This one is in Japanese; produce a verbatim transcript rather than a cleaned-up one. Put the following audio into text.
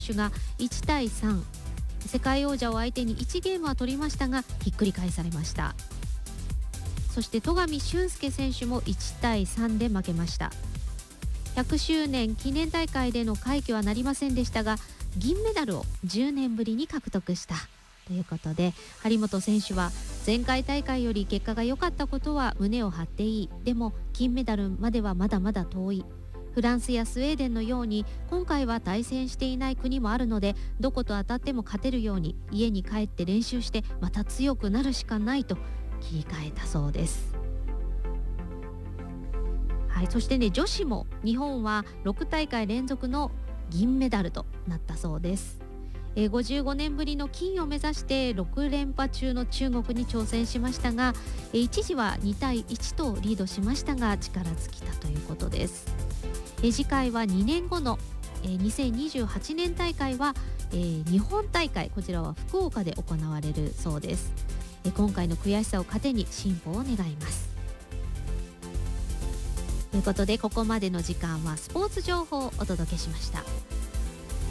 手がいちたいさん、世界王者を相手にいちゲームは取りましたがひっくり返されました。そして戸上隼輔選手もいちたいさんで負けました。ひゃくしゅうねん記念大会での快挙はなりませんでしたが、銀メダルをじゅうねんぶりに獲得したということで、張本選手は前回大会より結果が良かったことは胸を張っていい、でも金メダルまではまだまだ遠い、フランスやスウェーデンのように今回は対戦していない国もあるので、どこと当たっても勝てるように家に帰って練習してまた強くなるしかないと切り替えたそうです。はい、そしてね、女子も日本はろくたいかい連続の銀メダルとなったそうです。えー、ごじゅうごねんぶりの金を目指してろくれんぱ中の中国に挑戦しましたが、えー、一時はにたいいちとリードしましたが力尽きたということです。えー、次回はにねんごの、えー、にせんにじゅうはちねん大会は、えー、日本大会、こちらは福岡で行われるそうです。えー、今回の悔しさを糧に進歩を願います。ということで、ここまでの時間はスポーツ情報をお届けしました。